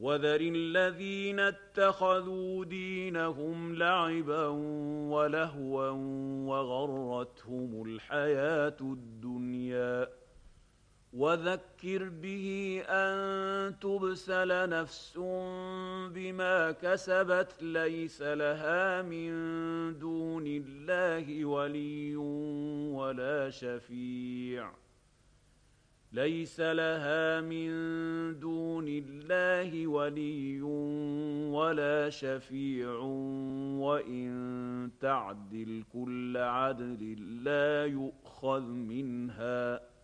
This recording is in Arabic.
وذر الذين اتخذوا دينهم لعبا ولهوا وغرتهم الحياة الدنيا وذكر به أن تبسل نفس بما كسبت ليس لها من دون الله ولي ولا شفيع ليس لها من دون الله ولي ولا شفيع وإن تعدل كل عدل لا يؤخذ منها